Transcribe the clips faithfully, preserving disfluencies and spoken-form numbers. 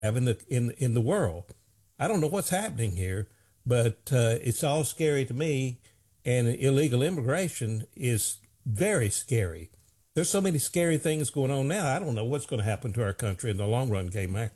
in the in in the world. I don't know what's happening here, but uh, it's all scary to me. And illegal immigration is very scary. There's so many scary things going on now. I don't know what's going to happen to our country in the long run, K Mac.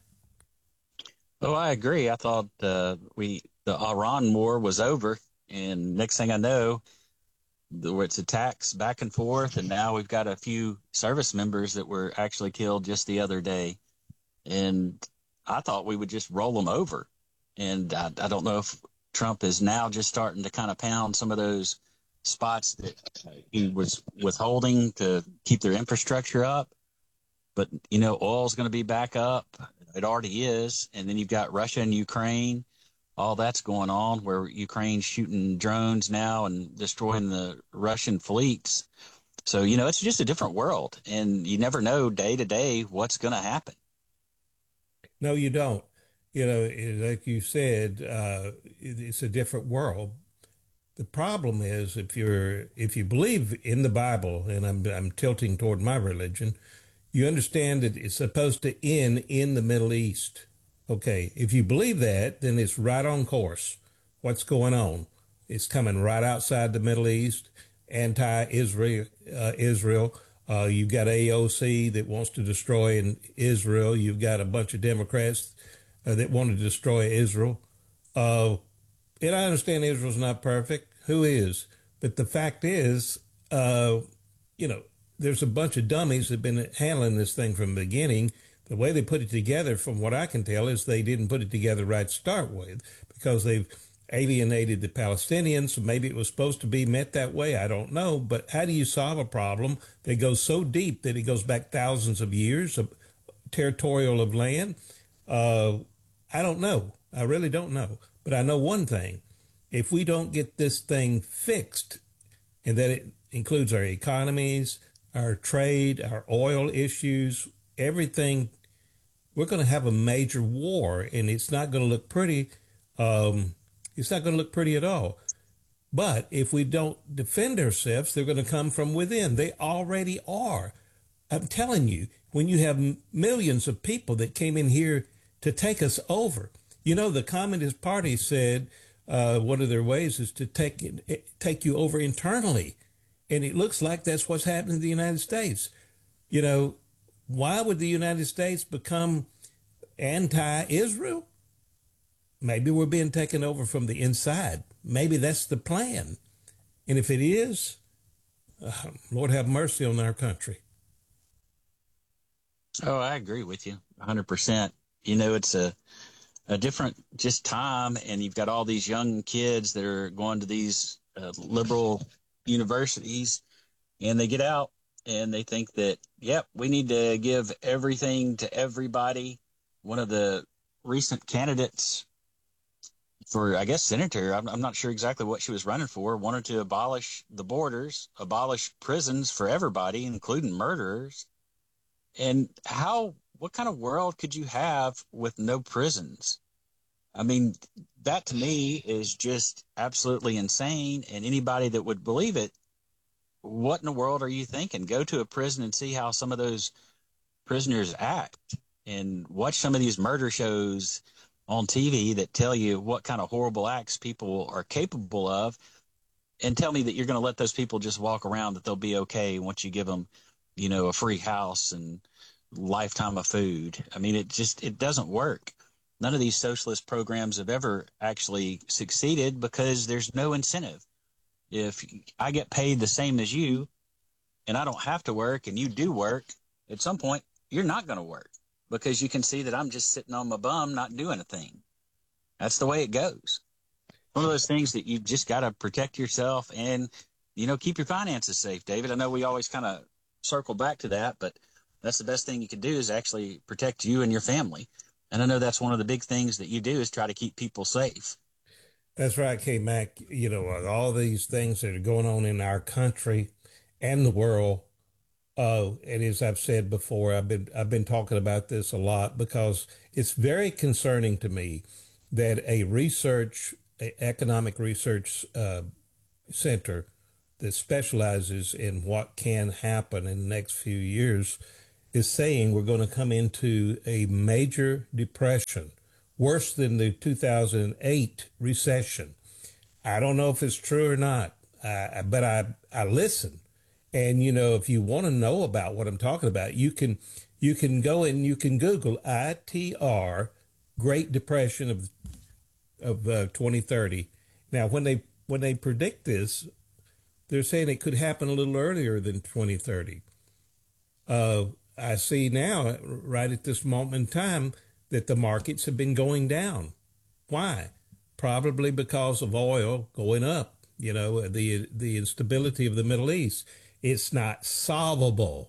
Oh, I agree. I thought uh, we the Iran war was over, and next thing I know, there was attacks back and forth, and now we've got a few service members that were actually killed just the other day. And I thought we would just roll them over. And I, I don't know if Trump is now just starting to kind of pound some of those spots that he was withholding to keep their infrastructure up. But, you know, oil's going to be back up. It already is. And then you've got Russia and Ukraine. All that's going on where Ukraine's shooting drones now and destroying the Russian fleets. So, you know, it's just a different world. And you never know day to day what's going to happen. No, you don't. You know, like you said, uh, it's a different world. The problem is if you're if you believe in the Bible, and I'm I'm tilting toward my religion, you understand that it's supposed to end in the Middle East. Okay, if you believe that, then it's right on course. What's going on? It's coming right outside the Middle East, anti-Israel. Uh, Israel. Uh, you've got A O C that wants to destroy in Israel. You've got a bunch of Democrats uh, that want to destroy Israel. Uh, and I understand Israel's not perfect. Who is? But the fact is, uh, you know, there's a bunch of dummies that have been handling this thing from the beginning. The way they put it together, from what I can tell, is they didn't put it together right to start with because they've alienated the Palestinians. Maybe it was supposed to be met that way. I don't know. But how do you solve a problem that goes so deep that it goes back thousands of years of territorial of land? Uh, I don't know. I really don't know. But I know one thing. If we don't get this thing fixed, and that it includes our economies, our trade, our oil issues, everything, we're going to have a major war, and it's not going to look pretty. Um, it's not going to look pretty at all. But if we don't defend ourselves, they're going to come from within. They already are. I'm telling you, when you have millions of people that came in here to take us over, you know, the Communist Party said uh, one of their ways is to take take you over internally. And it looks like that's what's happening in the United States. You know, why would the United States become anti-Israel? Maybe we're being taken over from the inside. Maybe that's the plan. And if it is, uh, Lord have mercy on our country. Oh, I agree with you one hundred percent. You know, it's a, a different just time, and you've got all these young kids that are going to these uh, liberal universities, and they get out and they think that, yep, we need to give everything to everybody. One of the recent candidates for, I guess, senator, I'm, I'm not sure exactly what she was running for, wanted to abolish the borders, abolish prisons for everybody, including murderers. And how, what kind of world could you have with no prisons? I mean, that to me is just absolutely insane. And anybody that would believe it, what in the world are you thinking? Go to a prison and see how some of those prisoners act and watch some of these murder shows on T V that tell you what kind of horrible acts people are capable of, and tell me that you're going to let those people just walk around, that they'll be okay once you give them, you know, a free house and lifetime of food. I mean, it just, it doesn't work. None of these socialist programs have ever actually succeeded because there's no incentive. If I get paid the same as you and I don't have to work and you do work, at some point you're not going to work because you can see that I'm just sitting on my bum not doing a thing. That's the way it goes. One of those things that you've just got to protect yourself and, you know, keep your finances safe, David. I know we always kind of circle back to that, but that's the best thing you can do is actually protect you and your family. And I know that's one of the big things that you do is try to keep people safe. That's right, K Mac. You know, all these things that are going on in our country and the world. Uh, and as I've said before, I've been I've been talking about this a lot because it's very concerning to me that a research, a economic research uh, center that specializes in what can happen in the next few years is saying we're going to come into a major depression, worse than the two thousand eight recession. I don't know if it's true or not, uh, but I, I listen. And, you know, if you want to know about what I'm talking about, you can you can go and you can Google I T R, Great Depression of of uh, twenty thirty. Now, when they when they predict this, they're saying it could happen a little earlier than twenty thirty. Uh, I see now, right at this moment in time, that the markets have been going down. Why? Probably because of oil going up. You know, the the instability of the Middle East. It's not solvable.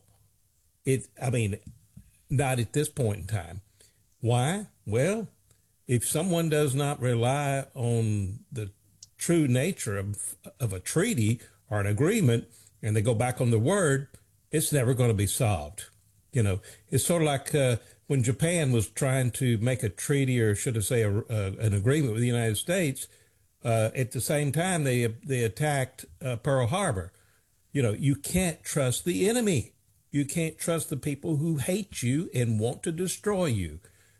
It, I mean, not at this point in time. Why? Well, if someone does not rely on the true nature of of a treaty or an agreement, and they go back on the word, it's never going to be solved. You know, it's sort of like uh, when Japan was trying to make a treaty, or should I say, a, uh, an agreement with the United States. Uh, at the same time, they they attacked uh, Pearl Harbor. You know, you can't trust the enemy. You can't trust the people who hate you and want to destroy you.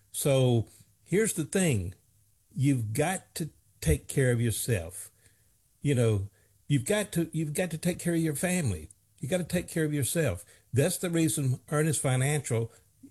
So here's the thing. You've got to take care of yourself. You know, you've got to you've got to take care of your family. You got to take care of yourself. That's the reason Earnest Financial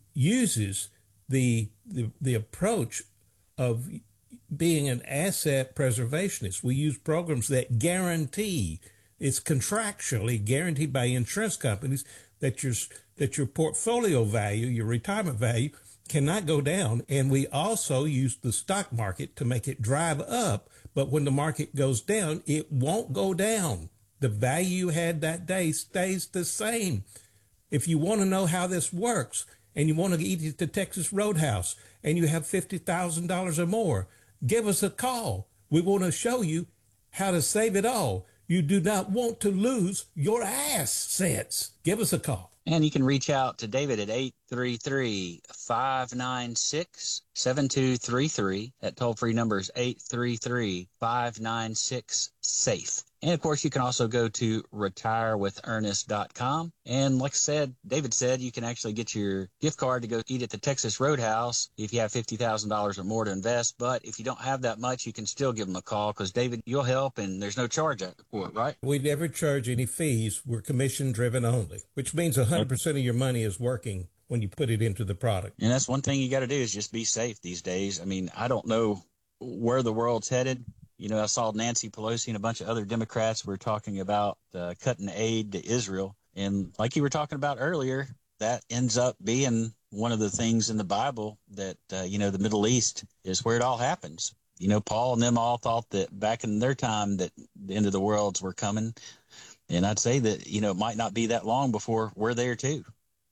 uses the the, the approach of being an asset preservationist. We use programs that guarantee, it's contractually guaranteed by insurance companies, that your that your portfolio value, your retirement value, cannot go down. And we also use the stock market to make it drive up. But when the market goes down, it won't go down. The value you had that day stays the same. If you want to know how this works, and you want to eat at the Texas Roadhouse, and you have fifty thousand dollars or more, give us a call. We want to show you how to save it all. You do not want to lose your assets. Give us a call. And you can reach out to David at eight three three, five nine six, seven two three three. That toll-free number is eight three three, five nine six, SAFE. And, of course, you can also go to retire with ernest dot com. And like I said, David said, you can actually get your gift card to go eat at the Texas Roadhouse if you have fifty thousand dollars or more to invest. But if you don't have that much, you can still give them a call because, David, you'll help, and there's no charge for it, right? We never charge any fees. We're commission-driven only, which means one hundred percent of your money is working when you put it into the product. And that's one thing you got to do is just be safe these days. I mean, I don't know where the world's headed. You know, I saw Nancy Pelosi and a bunch of other Democrats were talking about uh, cutting aid to Israel. And like you were talking about earlier, that ends up being one of the things in the Bible that, uh, you know, the Middle East is where it all happens. You know, Paul and them all thought that back in their time that the end of the worlds were coming. And I'd say that, you know, it might not be that long before we're there too.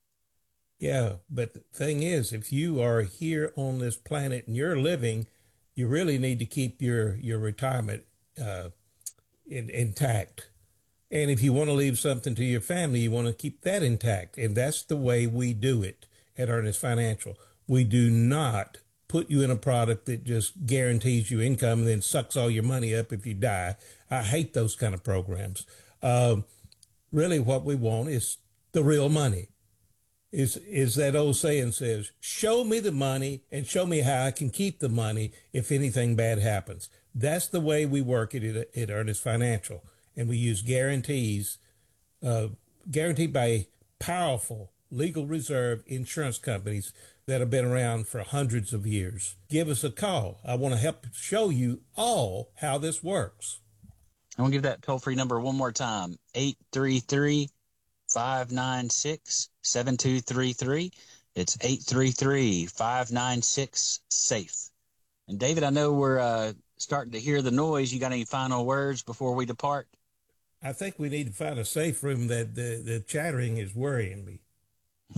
Yeah, but the thing is, if you are here on this planet and you're living, you really need to keep your, your retirement uh, in, intact. And if you want to leave something to your family, you want to keep that intact. And that's the way we do it at Earnest Financial. We do not put you in a product that just guarantees you income and then sucks all your money up if you die. I hate those kind of programs. Um, really what we want is the real money. Is is that old saying says, show me the money and show me how I can keep the money if anything bad happens. That's the way we work it at, at Earnest Financial. And we use guarantees, uh, guaranteed by powerful legal reserve insurance companies that have been around for hundreds of years. Give us a call. I want to help show you all how this works. I'm going to give that toll-free number one more time, eight three three, five nine six, seven two three three. It's eight three three, five nine six, SAFE. And David, I know we're uh, starting to hear the noise. You got any final words before we depart? I think we need to find a safe room. That the, the chattering is worrying me.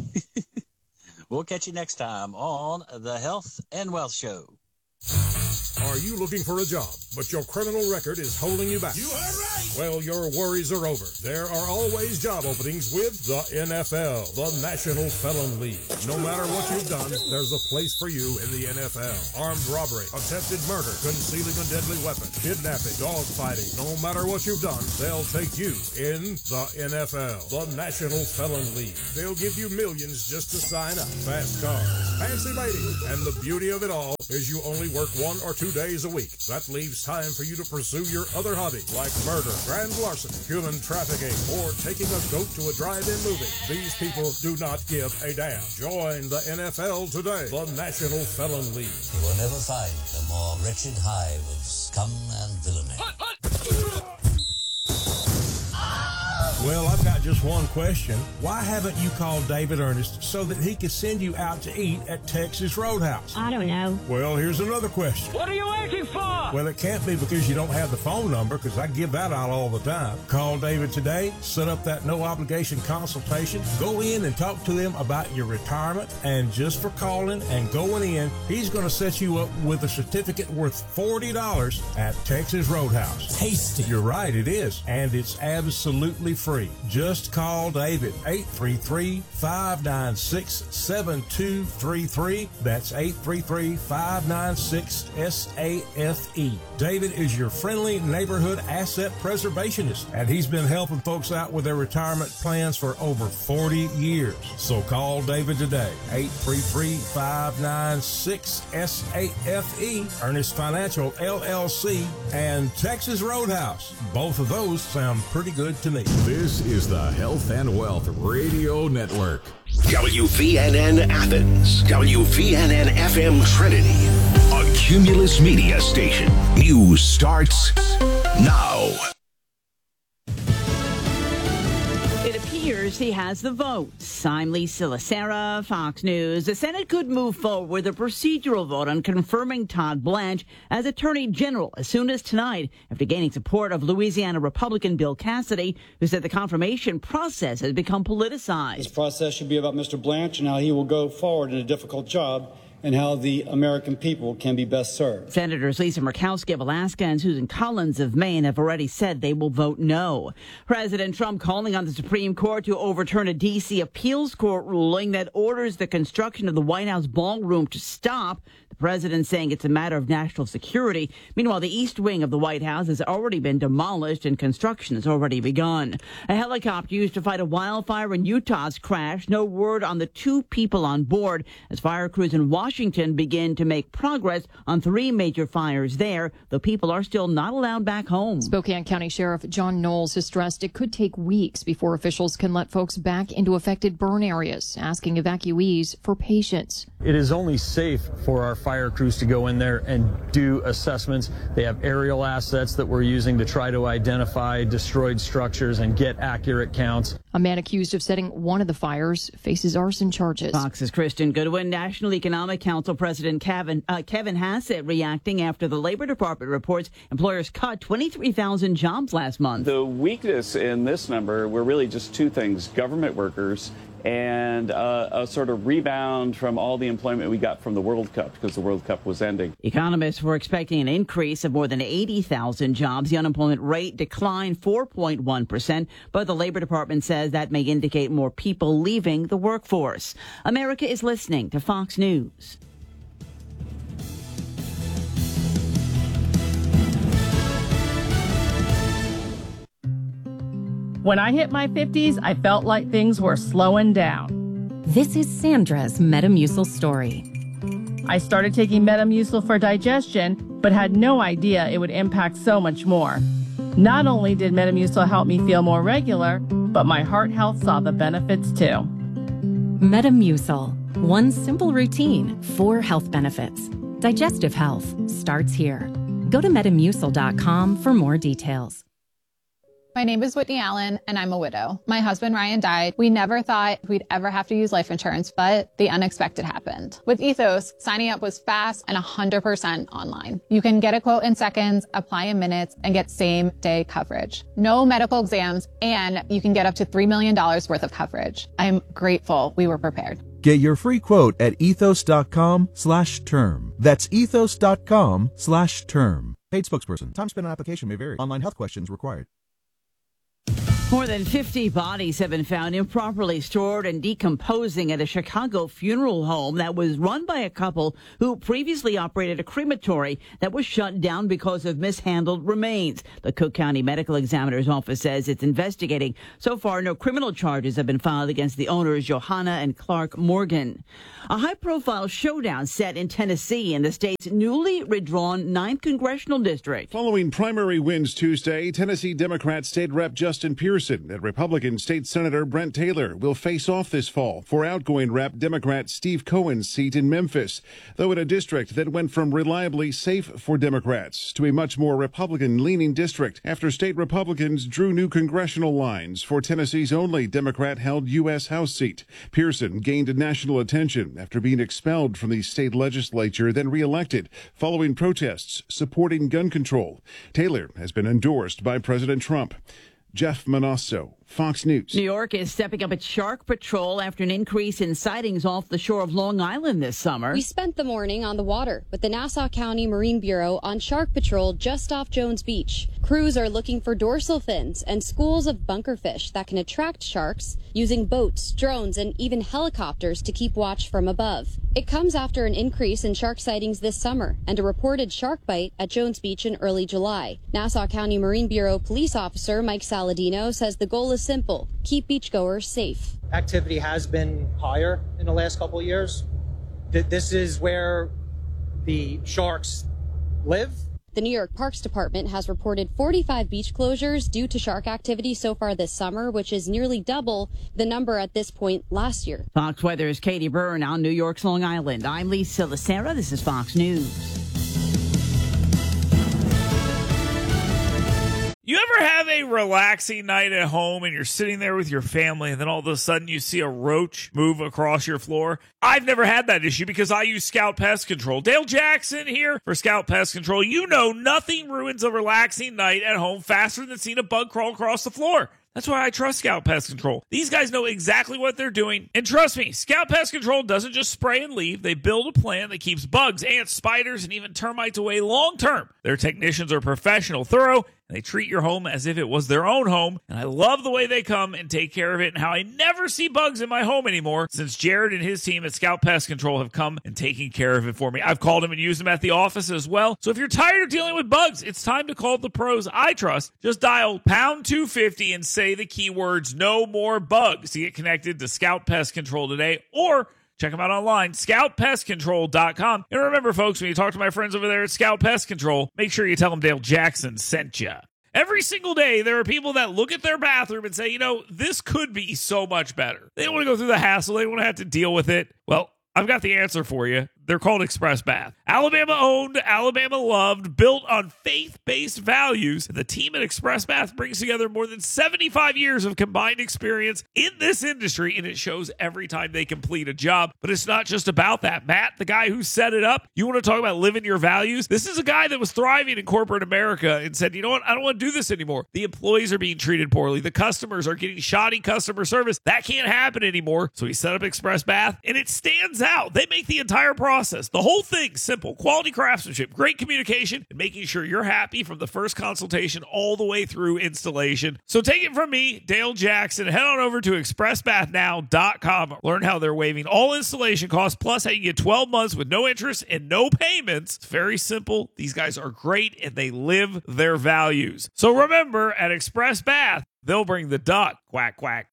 We'll catch you next time on the Health and Wealth Show. Are you looking for a job, but your criminal record is holding you back? You are right. Well, your worries are over. There are always job openings with the N F L, the National Felon League. No matter what you've done, there's a place for you in the N F L. Armed robbery, attempted murder, concealing a deadly weapon, kidnapping, dogfighting. No matter what you've done, they'll take you in the N F L, the National Felon League. They'll give you millions just to sign up. Fast cars, fancy ladies, and the beauty of it all is you only work one or two days a week. That leaves time for you to pursue your other hobbies like murder, grand larceny, human trafficking, or taking a goat to a drive-in movie. These people do not give a damn. Join the N F L today, the National Felon League. You will never find a more wretched hive of scum and villainy. Hut, hut. Well, I've got just one question. Why haven't you called David Ernest so that he could send you out to eat at Texas Roadhouse? I don't know. Well, here's another question. What are you waiting for? Well, it can't be because you don't have the phone number, because I give that out all the time. Call David today, set up that no-obligation consultation, go in and talk to him about your retirement, and just for calling and going in, he's going to set you up with a certificate worth forty dollars at Texas Roadhouse. Tasty. You're right, it is, and it's absolutely free. Just call David, eight three three, five nine six, seven two three three. That's eight three three, five nine six, S A F E. David is your friendly neighborhood asset preservationist, and he's been helping folks out with their retirement plans for over forty years. So call David today, eight three three, five nine six, S A F E, Ernest Financial, L L C, and Texas Roadhouse. Both of those sound pretty good to me. This is the Health and Wealth Radio Network. W V N N Athens, W V N N F M Trinity, a Cumulus Media station. News starts now. It appears he has the votes. I'm Lisa Lacera, Fox News. The Senate could move forward with a procedural vote on confirming Todd Blanche as Attorney General as soon as tonight, after gaining support of Louisiana Republican Bill Cassidy, who said the confirmation process has become politicized. This process should be about Mister Blanche and how he will go forward in a difficult job, and how the American people can be best served. Senators Lisa Murkowski of Alaska and Susan Collins of Maine have already said they will vote no. President Trump calling on the Supreme Court to overturn a D C appeals court ruling that orders the construction of the White House ballroom to stop. The president saying it's a matter of national security. Meanwhile, the east wing of the White House has already been demolished and construction has already begun. A helicopter used to fight a wildfire in Utah's crashed. No word on the two people on board as fire crews in Washington begin to make progress on three major fires there, though people are still not allowed back home. Spokane County Sheriff John Knowles has stressed it could take weeks before officials can let folks back into affected burn areas, asking evacuees for patience. It is only safe for our fire crews to go in there and do assessments. They have aerial assets that we're using to try to identify destroyed structures and get accurate counts. A man accused of setting one of the fires faces arson charges. Fox's Kristen Goodwin. National Economic Council President Kevin, uh, Kevin Hassett reacting after the Labor Department reports employers cut twenty-three thousand jobs last month. The weakness in this number were really just two things: government workers and uh, a sort of rebound from all the employment we got from the World Cup, because the World Cup was ending. Economists were expecting an increase of more than eighty thousand jobs. The unemployment rate declined four point one percent, but the Labor Department says that may indicate more people leaving the workforce. America is listening to Fox News. When I hit my fifties, I felt like things were slowing down. This is Sandra's Metamucil story. I started taking Metamucil for digestion, but had no idea it would impact so much more. Not only did Metamucil help me feel more regular, but my heart health saw the benefits too. Metamucil, one simple routine, four health benefits. Digestive health starts here. Go to metamucil dot com for more details. My name is Whitney Allen, and I'm a widow. My husband, Ryan, died. We never thought we'd ever have to use life insurance, but the unexpected happened. With Ethos, signing up was fast and one hundred percent online. You can get a quote in seconds, apply in minutes, and get same-day coverage. No medical exams, and you can get up to three million dollars worth of coverage. I'm grateful we were prepared. Get your free quote at ethos.com slash term. That's ethos.com slash term. Paid spokesperson. Time spent on application may vary. Online health questions required. More than fifty bodies have been found improperly stored and decomposing at a Chicago funeral home that was run by a couple who previously operated a crematory that was shut down because of mishandled remains. The Cook County Medical Examiner's Office says it's investigating. So far, no criminal charges have been filed against the owners, Johanna and Clark Morgan. A high-profile showdown set in Tennessee in the state's newly redrawn ninth Congressional District. Following primary wins Tuesday, Tennessee Democrat State Rep Justin Pearson and Republican State Senator Brent Taylor will face off this fall for outgoing Rep Democrat Steve Cohen's seat in Memphis, though in a district that went from reliably safe for Democrats to a much more Republican-leaning district after state Republicans drew new congressional lines for Tennessee's only Democrat-held U S House seat. Pearson gained national attention after being expelled from the state legislature, then reelected following protests supporting gun control. Taylor has been endorsed by President Trump. Jeff Manasso, Fox News. New York is stepping up its shark patrol after an increase in sightings off the shore of Long Island this summer. We spent the morning on the water with the Nassau County Marine Bureau on shark patrol just off Jones Beach. Crews are looking for dorsal fins and schools of bunkerfish that can attract sharks using boats, drones, and even helicopters to keep watch from above. It comes after an increase in shark sightings this summer and a reported shark bite at Jones Beach in early July. Nassau County Marine Bureau police officer Mike Saladino says the goal is simple: keep beachgoers safe. Activity has been higher in the last couple of years. This is where the sharks live. The New York Parks Department has reported forty-five beach closures due to shark activity so far this summer, which is nearly double the number at this point last year. Fox Weather's Katie Byrne on New York's Long Island. I'm Lisa Lacera. This is Fox News. You ever have a relaxing night at home and you're sitting there with your family and then all of a sudden you see a roach move across your floor? I've never had that issue because I use Scout Pest Control. Dale Jackson here for Scout Pest Control. You know nothing ruins a relaxing night at home faster than seeing a bug crawl across the floor. That's why I trust Scout Pest Control. These guys know exactly what they're doing. And trust me, Scout Pest Control doesn't just spray and leave. They build a plan that keeps bugs, ants, spiders, and even termites away long term. Their technicians are professional, thorough, and they treat your home as if it was their own home. And I love the way they come and take care of it and how I never see bugs in my home anymore since Jared and his team at Scout Pest Control have come and taken care of it for me. I've called them and used them at the office as well. So if you're tired of dealing with bugs, it's time to call the pros I trust. Just dial pound two fifty and say the keywords no more bugs to get connected to Scout Pest Control today, or check them out online, scout pest control dot com. And remember, folks, when you talk to my friends over there at Scout Pest Control, make sure you tell them Dale Jackson sent you. Every single day, there are people that look at their bathroom and say, you know, this could be so much better. They don't want to go through the hassle. They don't want to have to deal with it. Well, I've got the answer for you. They're called Express Bath. Alabama owned, Alabama loved, built on faith-based values. The team at Express Bath brings together more than seventy-five years of combined experience in this industry, and it shows every time they complete a job. But it's not just about that. Matt, the guy who set it up, you want to talk about living your values? This is a guy that was thriving in corporate America and said, you know what, I don't want to do this anymore. The employees are being treated poorly. The customers are getting shoddy customer service. That can't happen anymore. So he set up Express Bath, and it stands out. They make the entire process Process. The whole thing simple. Quality craftsmanship, great communication, and making sure you're happy from the first consultation all the way through installation. So take it from me, Dale Jackson. Head on over to express bath now dot com. Learn how they're waiving all installation costs, plus how you get twelve months with no interest and no payments. It's very simple. These guys are great, and they live their values. So remember, at Express Bath, they'll bring the duck. Quack, quack.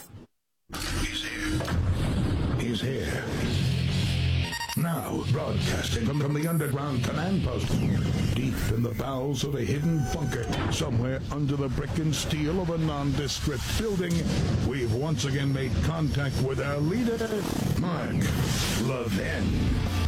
He's here. He's here. Now, broadcasting from, from the underground command post, deep in the bowels of a hidden bunker, somewhere under the brick and steel of a nondescript building, we've once again made contact with our leader, Mark Levin.